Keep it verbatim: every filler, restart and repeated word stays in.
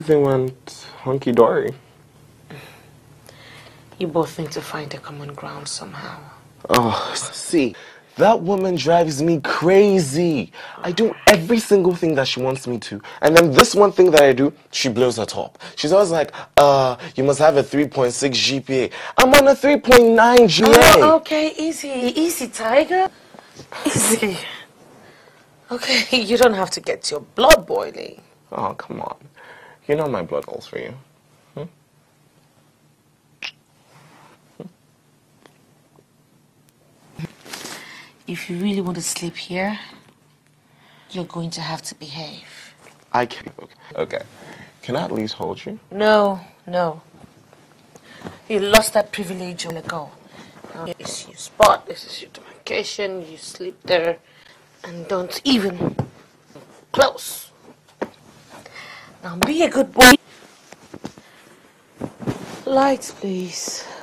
Everything went hunky-dory. You both need to find a common ground somehow. Oh, see, that woman drives me crazy. I do every single thing that she wants me to. And then this one thing that I do, she blows her top. She's always like, uh, you must have a three point six G P A. I'm on a three point nine G P A. Oh, okay, easy, easy, Tiger. Easy. Okay, you don't have to get your blood boiling. Oh, come on. You know my blood calls for you. Hmm? If you really want to sleep here, you're going to have to behave. I can't. Okay. Okay. Can I at least hold you? No, no. You lost that privilege a while ago. Now this is your spot, this is your demarcation, you sleep there, and don't even close. Now be a good boy. Lights, please.